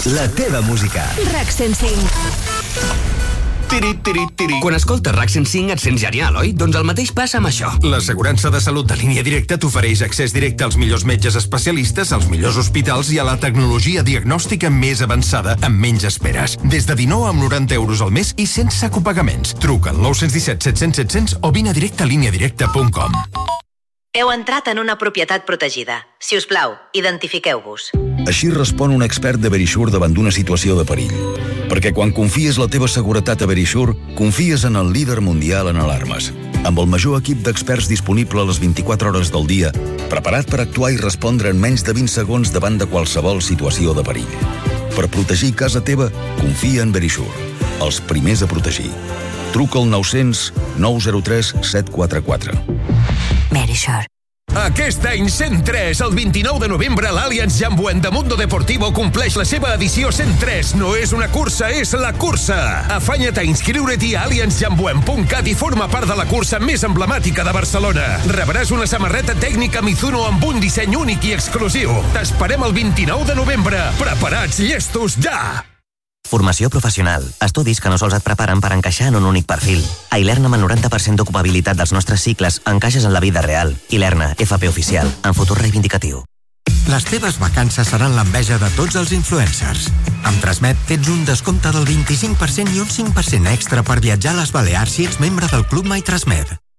la teva música. RAC 105. Quan escoltes RAC 105 et sents genial, oi? Doncs el mateix passa amb això. L'assegurança de salut de Línia Directa t'ofereix accés directe als millors metges especialistes, als millors hospitals i a la tecnologia diagnòstica més avançada, amb menys esperes. Des de 19 amb 90 euros al mes i sense copagaments. Truca al 917 700 700 o vine a directe a lineadirecta.com. Heu entrat en una propietat protegida. Si us plau, identifiqueu-vos. Així respon un expert de Verisure davant d'una situació de perill. Perquè quan confies la teva seguretat a Verisure, confies en el líder mundial en alarmes. Amb el major equip d'experts disponible a les 24 hores del dia, preparat per actuar i respondre en menys de 20 segons davant de qualsevol situació de perill. Per protegir casa teva, confia en Verisure. Els primers a protegir. Truca al 900 903 744. Verisure. Aquest any 103, el 29 de novembre, l'Allianz Jambuent de Mundo Deportivo compleix la seva edició 103. No és una cursa, és la cursa. Afanya't a inscriure-t'hi a allianzjambuent.cat i forma part de la cursa més emblemàtica de Barcelona. Rebràs una samarreta tècnica Mizuno amb un disseny únic i exclusiu. T'esperem el 29 de novembre. Preparats, llestos, ja! Formació professional. Estudis que no sols et preparen per encaixar en un únic perfil. A Ilerna, amb el 90% d'ocupabilitat dels nostres cicles, encaixes en la vida real. Ilerna, FP oficial, en futur reivindicatiu. Les teves vacances seran l'enveja de tots els influencers. Amb Transmet tens un descompte del 25% i un 5% extra per viatjar a les Balears si ets membre del Club My Transmet.